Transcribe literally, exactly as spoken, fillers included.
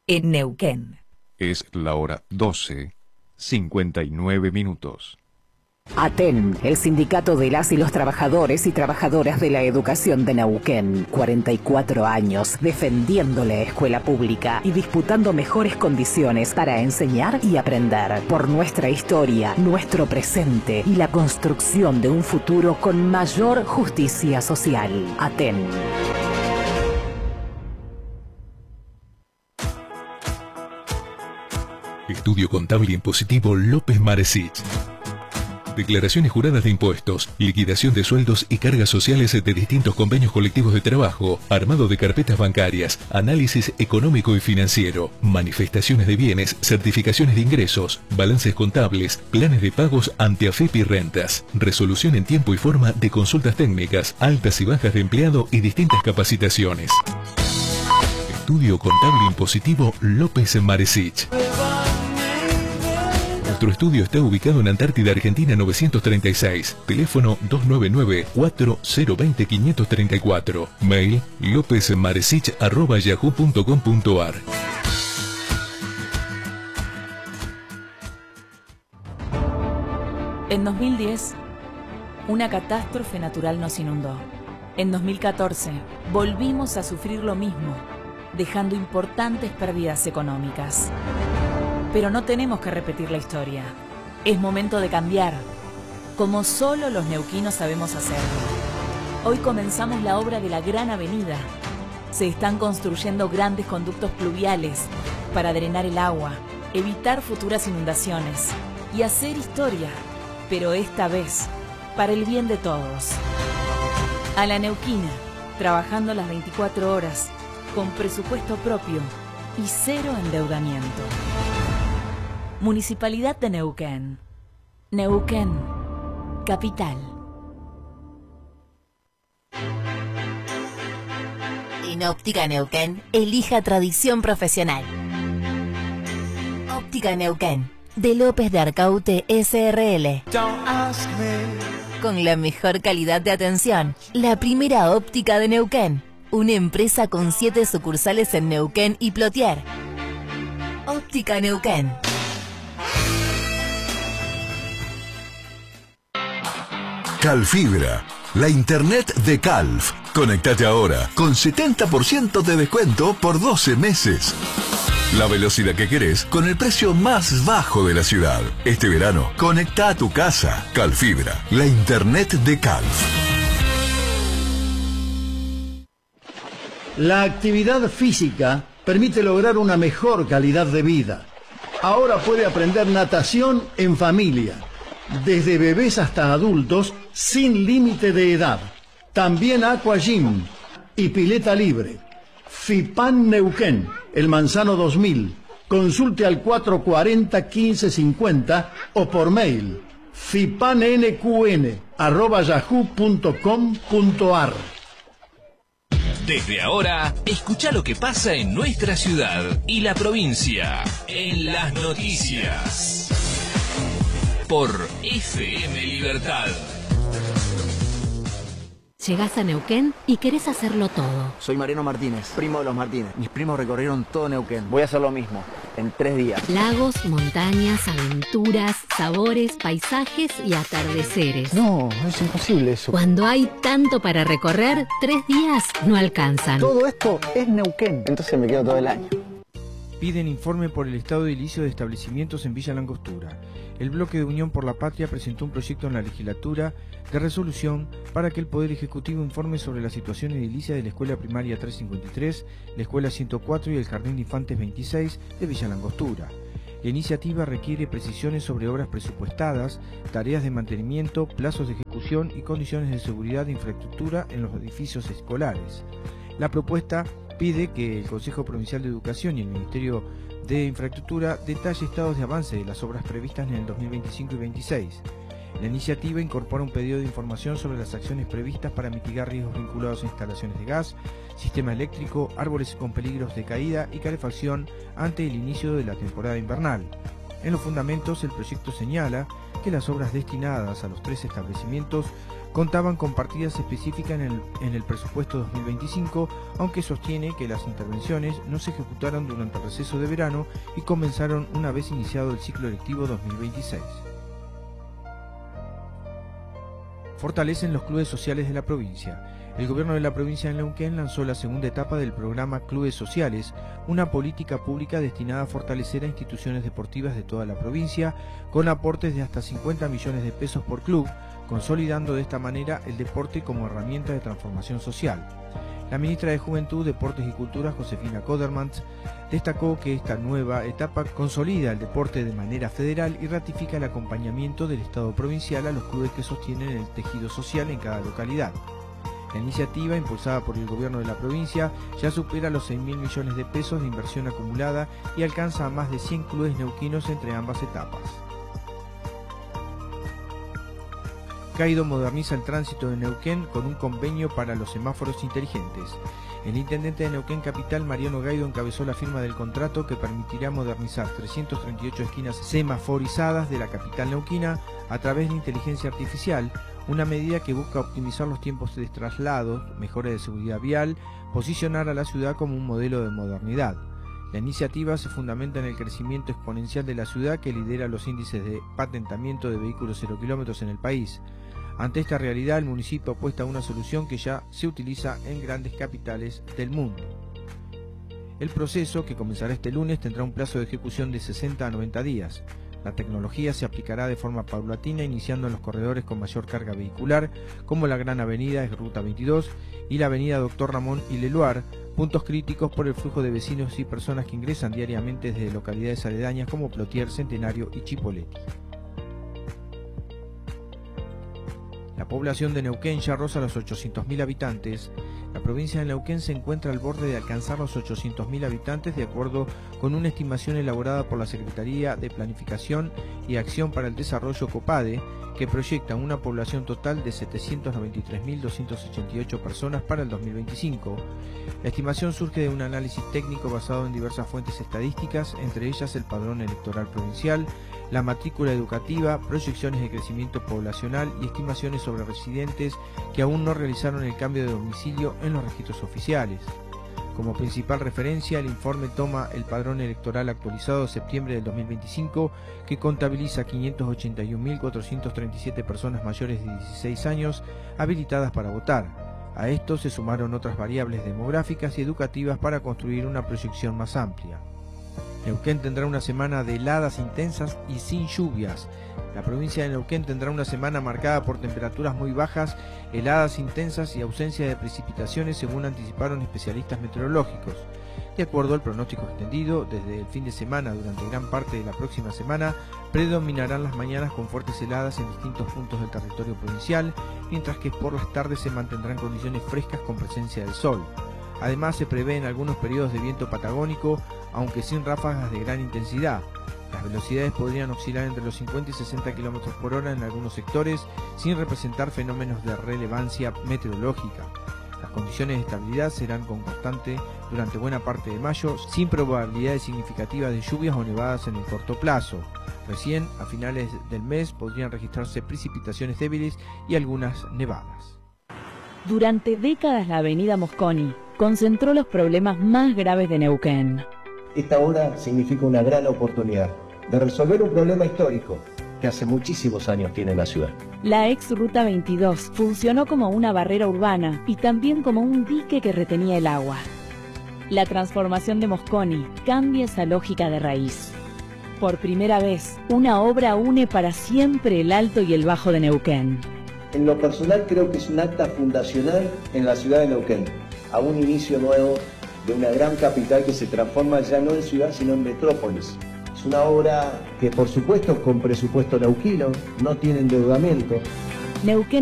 en Neuquén. Es la hora doce, cincuenta y nueve minutos. ATEN, el sindicato de las y los trabajadores y trabajadoras de la educación de Neuquén. cuarenta y cuatro años defendiendo la escuela pública y disputando mejores condiciones para enseñar y aprender. Por nuestra historia, nuestro presente y la construcción de un futuro con mayor justicia social. ATEN. Estudio Contable Impositivo López Maresich. Declaraciones juradas de impuestos, liquidación de sueldos y cargas sociales de distintos convenios colectivos de trabajo, armado de carpetas bancarias, análisis económico y financiero, manifestaciones de bienes, certificaciones de ingresos, balances contables, planes de pagos ante AFEP y rentas, resolución en tiempo y forma de consultas técnicas, altas y bajas de empleado y distintas capacitaciones. Estudio Contable Impositivo López Maresich. Nuestro estudio está ubicado en Antártida, Argentina novecientos treinta y seis. Teléfono dos nueve nueve, cuatro cero dos cero, cinco tres cuatro. Mail lopezmaresich arroba yahoo punto com punto ar. En dos mil diez, una catástrofe natural nos inundó. En dos mil catorce, volvimos a sufrir lo mismo, dejando importantes pérdidas económicas. Pero no tenemos que repetir la historia. Es momento de cambiar, como solo los neuquinos sabemos hacerlo. Hoy comenzamos la obra de la Gran Avenida. Se están construyendo grandes conductos pluviales para drenar el agua, evitar futuras inundaciones y hacer historia, pero esta vez para el bien de todos. A la neuquina, trabajando las veinticuatro horas, con presupuesto propio y cero endeudamiento. Municipalidad de Neuquén. Neuquén, capital. En Óptica Neuquén, elija tradición profesional. Óptica Neuquén, de López de Arcaute S R L. Con la mejor calidad de atención, la primera óptica de Neuquén. Una empresa con siete sucursales en Neuquén y Plotier. Óptica Neuquén. Calfibra, la internet de Calf. Conectate ahora con setenta por ciento de descuento por doce meses. La velocidad que querés con el precio más bajo de la ciudad. Este verano, conecta a tu casa. Calfibra, la internet de Calf. La actividad física permite lograr una mejor calidad de vida. Ahora puede aprender natación en familia, desde bebés hasta adultos, sin límite de edad. También Aqua Gym y pileta libre. FIPAN Neuquén, El Manzano dos mil. Consulte al cuatro cuatro cero, quince cincuenta o por mail fipannqn arroba yahoo punto com punto ar. Desde ahora, escucha lo que pasa en nuestra ciudad y la provincia en las noticias. Por F M Libertad. Llegás a Neuquén y querés hacerlo todo. Soy Mariano Martínez, primo de los Martínez. Mis primos recorrieron todo Neuquén. Voy a hacer lo mismo, en tres días. Lagos, montañas, aventuras, sabores, paisajes y atardeceres. No, es imposible eso. Cuando hay tanto para recorrer, tres días no alcanzan. Todo esto es Neuquén. Entonces me quedo todo el año. Piden informe por el estado de edilicio de establecimientos en Villa Langostura. El bloque de Unión por la Patria presentó un proyecto en la legislatura de resolución para que el Poder Ejecutivo informe sobre la situación edilicia de la Escuela Primaria trescientos cincuenta y tres, la Escuela ciento cuatro y el Jardín de Infantes veintiséis de Villa Langostura. La iniciativa requiere precisiones sobre obras presupuestadas, tareas de mantenimiento, plazos de ejecución y condiciones de seguridad de infraestructura en los edificios escolares. La propuesta pide que el Consejo Provincial de Educación y el Ministerio de Infraestructura detalle estados de avance de las obras previstas en el dos mil veinticinco y veintiséis. La iniciativa incorpora un pedido de información sobre las acciones previstas para mitigar riesgos vinculados a instalaciones de gas, sistema eléctrico, árboles con peligros de caída y calefacción ante el inicio de la temporada invernal. En los fundamentos, el proyecto señala que las obras destinadas a los tres establecimientos contaban con partidas específicas en el, en el presupuesto dos mil veinticinco, aunque sostiene que las intervenciones no se ejecutaron durante el receso de verano y comenzaron una vez iniciado el ciclo lectivo dos mil veintiséis. Fortalecen los clubes sociales de la provincia. El gobierno de la provincia de Neuquén lanzó la segunda etapa del programa Clubes Sociales, una política pública destinada a fortalecer a instituciones deportivas de toda la provincia, con aportes de hasta cincuenta millones de pesos por club, consolidando de esta manera el deporte como herramienta de transformación social. La ministra de Juventud, Deportes y Cultura, Josefina Kodermans, destacó que esta nueva etapa consolida el deporte de manera federal y ratifica el acompañamiento del Estado provincial a los clubes que sostienen el tejido social en cada localidad. La iniciativa, impulsada por el gobierno de la provincia, ya supera los seis mil millones de pesos de inversión acumulada y alcanza a más de cien clubes neuquinos entre ambas etapas. Caído moderniza el tránsito de Neuquén con un convenio para los semáforos inteligentes. El intendente de Neuquén Capital, Mariano Gaido, encabezó la firma del contrato que permitirá modernizar trescientas treinta y ocho esquinas semaforizadas de la capital neuquina a través de inteligencia artificial, una medida que busca optimizar los tiempos de traslado, mejora de seguridad vial, posicionar a la ciudad como un modelo de modernidad. La iniciativa se fundamenta en el crecimiento exponencial de la ciudad que lidera los índices de patentamiento de vehículos cero kilómetros en el país. Ante esta realidad, el municipio apuesta a una solución que ya se utiliza en grandes capitales del mundo. El proceso, que comenzará este lunes, tendrá un plazo de ejecución de sesenta a noventa días. La tecnología se aplicará de forma paulatina, iniciando en los corredores con mayor carga vehicular, como la Gran Avenida, es Ruta veintidós, y la Avenida Doctor Ramón y Leluar, puntos críticos por el flujo de vecinos y personas que ingresan diariamente desde localidades aledañas como Plotier, Centenario y Chipoleti. La población de Neuquén ya roza los ochocientos mil habitantes. La provincia de Neuquén se encuentra al borde de alcanzar los ochocientos mil habitantes, de acuerdo con una estimación elaborada por la Secretaría de Planificación y Acción para el Desarrollo COPADE, que proyecta una población total de setecientas noventa y tres mil doscientas ochenta y ocho personas para el dos mil veinticinco. La estimación surge de un análisis técnico basado en diversas fuentes estadísticas, entre ellas el padrón electoral provincial, la matrícula educativa, proyecciones de crecimiento poblacional y estimaciones sobre residentes que aún no realizaron el cambio de domicilio en los registros oficiales. Como principal referencia, el informe toma el padrón electoral actualizado de septiembre del dos mil veinticinco, que contabiliza quinientas ochenta y un mil cuatrocientas treinta y siete personas mayores de dieciséis años habilitadas para votar. A esto se sumaron otras variables demográficas y educativas para construir una proyección más amplia. Neuquén tendrá una semana de heladas intensas y sin lluvias. La provincia de Neuquén tendrá una semana marcada por temperaturas muy bajas, heladas intensas y ausencia de precipitaciones, según anticiparon especialistas meteorológicos. De acuerdo al pronóstico extendido, desde el fin de semana durante gran parte de la próxima semana, predominarán las mañanas con fuertes heladas en distintos puntos del territorio provincial, mientras que por las tardes se mantendrán condiciones frescas con presencia del sol. Además, se prevén algunos periodos de viento patagónico, aunque sin ráfagas de gran intensidad. Las velocidades podrían oscilar entre los cincuenta y sesenta kilómetros por hora en algunos sectores, sin representar fenómenos de relevancia meteorológica. Las condiciones de estabilidad serán con constante durante buena parte de mayo, sin probabilidades significativas de lluvias o nevadas en el corto plazo. Recién, a finales del mes, podrían registrarse precipitaciones débiles y algunas nevadas. Durante décadas la avenida Mosconi concentró los problemas más graves de Neuquén. Esta obra significa una gran oportunidad de resolver un problema histórico que hace muchísimos años tiene la ciudad. La ex Ruta veintidós funcionó como una barrera urbana y también como un dique que retenía el agua. La transformación de Mosconi cambia esa lógica de raíz. Por primera vez, una obra une para siempre el alto y el bajo de Neuquén. En lo personal creo que es un acta fundacional en la ciudad de Neuquén, a un inicio nuevo de una gran capital que se transforma ya no en ciudad sino en metrópolis. Es una obra que por supuesto con presupuesto neuquino, no tiene endeudamiento. Neuquén